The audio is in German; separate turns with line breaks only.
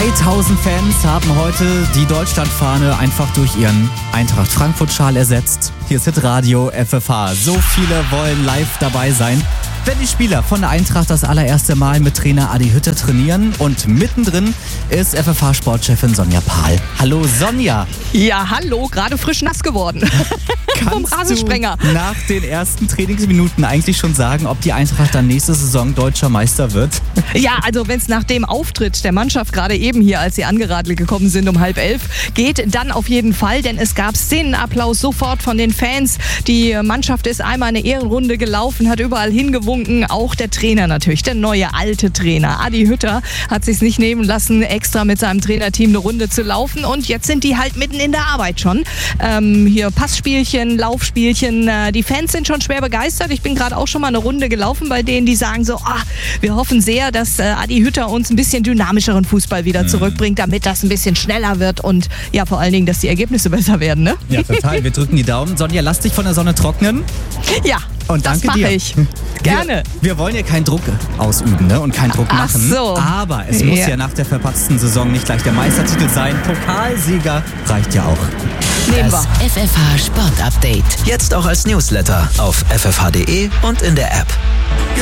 3000 Fans haben heute die Deutschlandfahne einfach durch ihren Eintracht-Frankfurt-Schal ersetzt. Hier ist Hitradio FFH. So viele wollen live dabei sein, wenn die Spieler von der Eintracht das allererste Mal mit Trainer Adi Hütter trainieren. Und mittendrin ist FFH-Sportchefin Sonja Pahl. Hallo Sonja.
Ja, hallo, gerade frisch nass geworden. Vom Rasensprenger.
Du nach den ersten Trainingsminuten eigentlich schon sagen, ob die Eintracht dann nächste Saison deutscher Meister wird?
Ja, also wenn es nach dem Auftritt der Mannschaft gerade eben hier, als sie angeradelt gekommen sind um 10:30 geht, dann auf jeden Fall, denn es gab Szenenapplaus sofort von den Fans. Die Mannschaft ist einmal eine Ehrenrunde gelaufen, hat überall hingewunken, auch der Trainer natürlich, der neue alte Trainer. Adi Hütter hat sich's nicht nehmen lassen, extra mit seinem Trainerteam eine Runde zu laufen, und jetzt sind die halt mitten in der Arbeit schon. Hier Passspielchen, Laufspielchen, die Fans sind schon schwer begeistert. Ich bin gerade auch schon mal eine Runde gelaufen bei denen, die sagen so, wir hoffen sehr, dass Adi Hütter uns ein bisschen dynamischeren Fußball wieder zurückbringt, damit das ein bisschen schneller wird und ja, vor allen Dingen, dass die Ergebnisse besser werden, ne?
Ja, total. Wir drücken die Daumen. Sonja, lass dich von der Sonne trocknen.
Ja,
und danke
das
dir.
mache ich. Gerne.
Wir wollen ja keinen Druck ausüben, ne? Und keinen Druck machen.
So.
Aber es muss ja nach der verpatzten Saison nicht gleich der Meistertitel sein. Pokalsieger reicht ja auch.
Nehmen
Das
wir.
FFH Sport Update. Jetzt auch als Newsletter auf ffh.de und in der App.